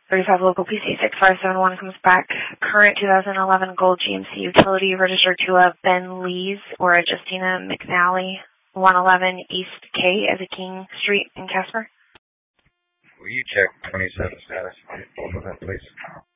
35 local PC 6571 comes back. Current 2011 Gold GMC utility registered to a Ben Lees or a Justina McNally, 111 East K as a King Street in Casper. Will you check 27 status for that, please?